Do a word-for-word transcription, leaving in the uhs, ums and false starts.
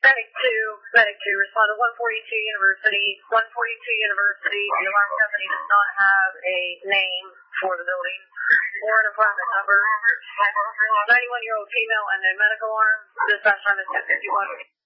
Medic two, Medic two, respond to one forty-two University. one forty-two University, the alarm company does not have a name for the building or an apartment number. ninety-one-year-old female and a medical alarm. Dispatch time is ten fifty-one.